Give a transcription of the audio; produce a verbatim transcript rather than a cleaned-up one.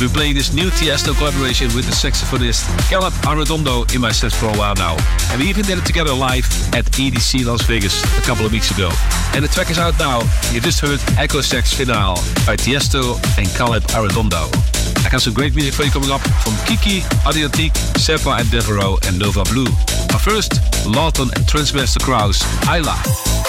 been playing this new Tiesto collaboration with the saxophonist Caleb Arredondo in my sets for a while now. And we even did it together live at E D C Las Vegas a couple of weeks ago. And the track is out now. You just heard Echo Sax Finale by Tiesto and Caleb Arredondo. I got some great music for you coming up from Kiki, Adriatique, Sepa and Devereaux and Nova Blue. But first, Lawton and Transmaster Krause, Isla.